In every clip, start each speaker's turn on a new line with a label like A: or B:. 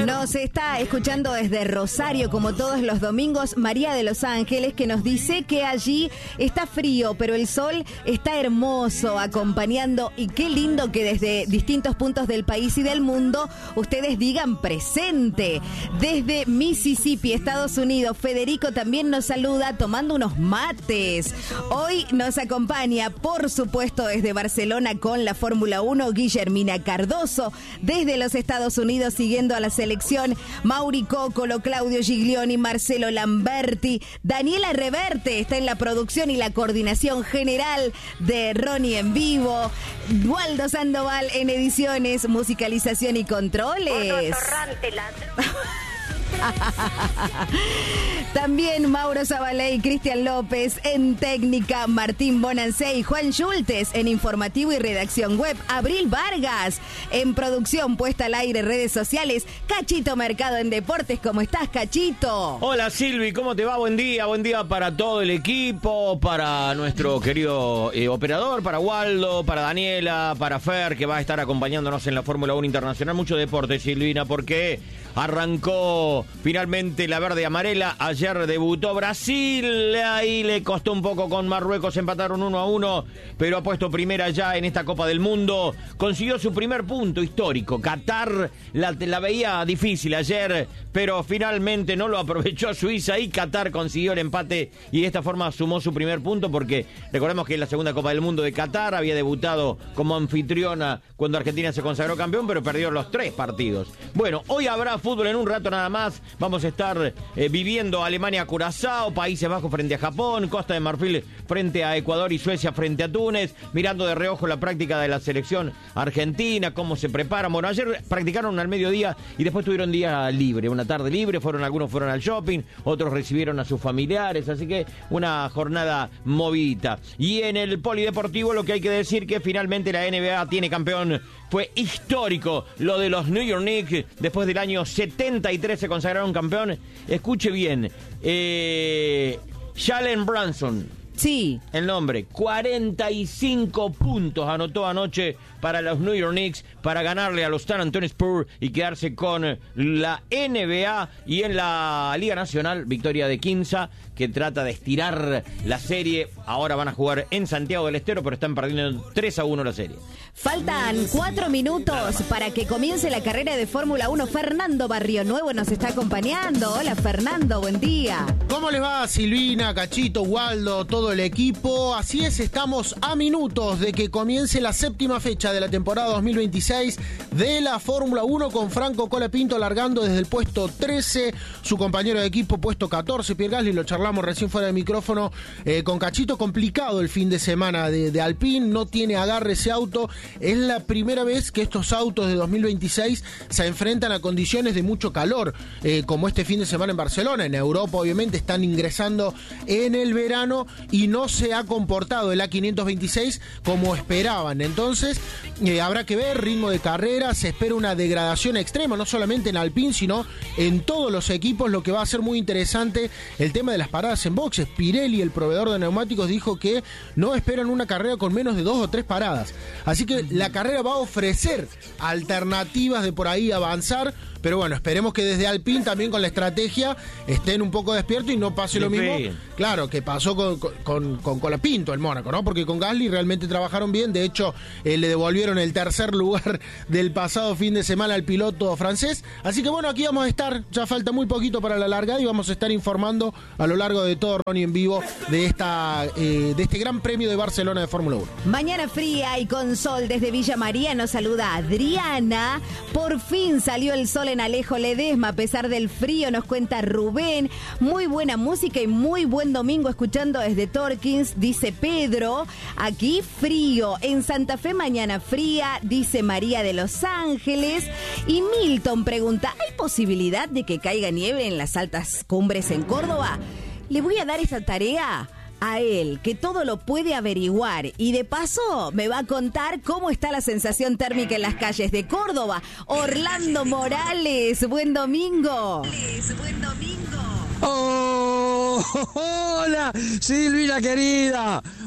A: Nos está escuchando desde Rosario, como todos los domingos, María de Los Ángeles, que nos dice que allí está frío, pero el sol está hermoso acompañando, y qué lindo que desde distintos puntos del país y del mundo ustedes digan presente. Desde Mississippi, Estados Unidos, Federico también nos saluda tomando unos mates. Hoy nos acompaña, por supuesto, desde Barcelona con la Fórmula 1, Guillermina Cardoso. Desde los Estados Unidos, siguiendo a la selección, Mauri Cócolo, Claudio Giglioni, Marcelo Lamberti, Daniela Reverte está en la producción y la coordinación general de Ronnie en vivo, Waldo Sandoval en ediciones, musicalización y controles. También Mauro Zabaley, Cristian López en técnica, Martín Bonancé y Juan Schultes en informativo y redacción web, Abril Vargas en producción, puesta al aire, redes sociales, Cachito Mercado en deportes. ¿Cómo estás, Cachito?
B: Hola, Silvi, ¿cómo te va? Buen día para todo el equipo, para nuestro querido operador, para Waldo, para Daniela, para Fer, que va a estar acompañándonos en la Fórmula 1 Internacional. Mucho deporte, Silvina, porque arrancó finalmente la verde amarela. Ayer debutó Brasil, ahí le costó un poco con Marruecos, empataron 1-1, pero ha puesto primera ya en esta Copa del Mundo. Consiguió su primer punto histórico. Qatar la veía difícil ayer, pero finalmente no lo aprovechó Suiza y Qatar consiguió el empate y de esta forma sumó su primer punto, porque recordemos que en la segunda Copa del Mundo de Qatar había debutado como anfitriona cuando Argentina se consagró campeón, pero perdió los 3 partidos. Bueno, hoy habrá fútbol en un rato nada más. Vamos a estar viviendo Alemania-Curazao, Países Bajos frente a Japón, Costa de Marfil frente a Ecuador y Suecia frente a Túnez, mirando de reojo la práctica de la selección argentina, cómo se preparan. Bueno, ayer practicaron al mediodía y después tuvieron día libre, una tarde libre, algunos fueron al shopping, otros recibieron a sus familiares, así que una jornada movidita. Y en el polideportivo lo que hay que decir que finalmente la NBA tiene campeón. Fue histórico lo de los New York Knicks, después del año 73 se consagraron campeón. Escuche bien, Jalen Brunson.
A: Sí.
B: El nombre, 45 puntos anotó anoche para los New York Knicks para ganarle a los San Antonio Spurs y quedarse con la NBA. Y en la Liga Nacional, victoria de Quimsa, que trata de estirar la serie. Ahora van a jugar en Santiago del Estero, pero están perdiendo 3-1 la serie.
A: Faltan 4 minutos para que comience la carrera de Fórmula 1. Fernando Barrio Nuevo nos está acompañando. Hola, Fernando, buen día.
C: ¿Cómo les va, Silvina, Cachito, Waldo, todo el equipo? Así es, estamos a minutos de que comience la 7ª fecha de la temporada 2026 de la Fórmula 1, con Franco Colapinto largando desde el puesto 13, su compañero de equipo puesto 14, Pierre Gasly. Lo charlamos recién fuera de micrófono con Cachito. Complicado el fin de semana de Alpine, no tiene agarre ese auto. Es la primera vez que estos autos de 2026 se enfrentan a condiciones de mucho calor, como este fin de semana en Barcelona. En Europa obviamente están ingresando en el verano y no se ha comportado el A526 como esperaban. Entonces habrá que ver ritmo de carrera. Se espera una degradación extrema, no solamente en Alpine, sino en todos los equipos, lo que va a ser muy interesante el tema de las paradas en boxes. Pirelli, el proveedor de neumáticos, dijo que no esperan una carrera con menos de 2 o 3 paradas. Así que la carrera va a ofrecer alternativas de por ahí avanzar, pero bueno, esperemos que desde Alpine también con la estrategia estén un poco despiertos y no pase lo mismo, claro, que pasó con Colapinto, el Mónaco, ¿no? Porque con Gasly realmente trabajaron bien. De hecho, le devolvieron el tercer lugar del pasado fin de semana al piloto francés. Así que bueno, aquí vamos a estar, ya falta muy poquito para la largada y vamos a estar informando a lo largo de todo Ronnie en vivo de este Gran Premio de Barcelona de Fórmula 1.
A: Mañana fría y con sol desde Villa María nos saluda Adriana. Por fin salió el sol en Alejo Ledesma a pesar del frío, nos cuenta Rubén. Muy buena música y muy buen domingo escuchando desde Torkins, dice Pedro. Aquí frío. En Santa Fe mañana fría, dice María de Los Ángeles. Y Milton pregunta, ¿hay posibilidad de que caiga nieve en las altas cumbres en Córdoba? Le voy a dar esa tarea a él, que todo lo puede averiguar, y de paso me va a contar cómo está la sensación térmica en las calles de Córdoba. Orlando Morales, buen domingo. Buen domingo.
D: ¡Oh! ¡Hola, Silvina querida!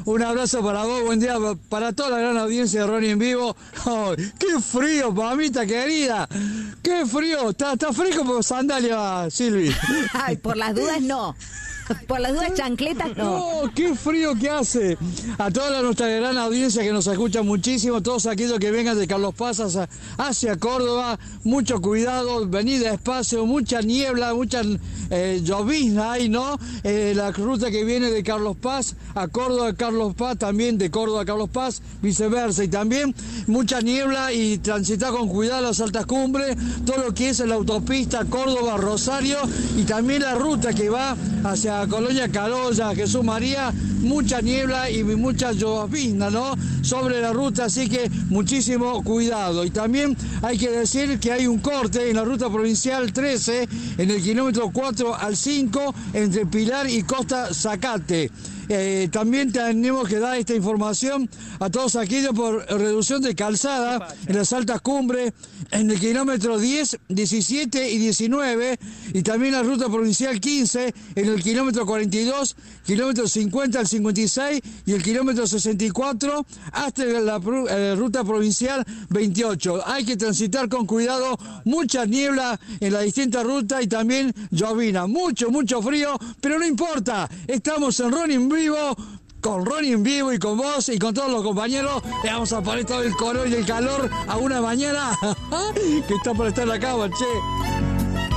D: Un abrazo para vos, buen día para toda la gran audiencia de Ronnie en Vivo. Oh, ¡qué frío, mamita querida! ¡Qué frío! Está fresco por sandalia, Silvi.
A: Ay, por las dudas no. Por las dudas chancletas no.
D: No, qué frío que hace. A toda nuestra gran audiencia que nos escucha muchísimo, todos aquellos que vengan de Carlos Paz hacia Córdoba, mucho cuidado, venid despacio, mucha niebla, mucha llovizna hay, ¿no? La ruta que viene de Carlos Paz a Córdoba, Carlos Paz, también de Córdoba a Carlos Paz, viceversa, y también mucha niebla y transitar con cuidado las altas cumbres, todo lo que es la autopista Córdoba-Rosario y también la ruta que va hacia Colonia Carolla, Jesús María, mucha niebla y mucha llovizna, ¿no? Sobre la ruta, así que muchísimo cuidado. Y también hay que decir que hay un corte en la ruta provincial 13, en el kilómetro 4 al 5, entre Pilar y Costa Zacate. También tenemos que dar esta información a todos aquellos por reducción de calzada en las altas cumbres, en el kilómetro 10, 17 y 19, y también la ruta provincial 15, en el kilómetro 42, kilómetro 50 al 56 y el kilómetro 64, hasta la ruta provincial 28. Hay que transitar con cuidado, mucha niebla en la distinta ruta y también llovina, mucho frío, pero no importa, estamos en Ronnie en Vivo, con Ronnie en Vivo y con vos y con todos los compañeros. Le vamos a poner todo el color y el calor a una mañana que está por estar en la cama, che.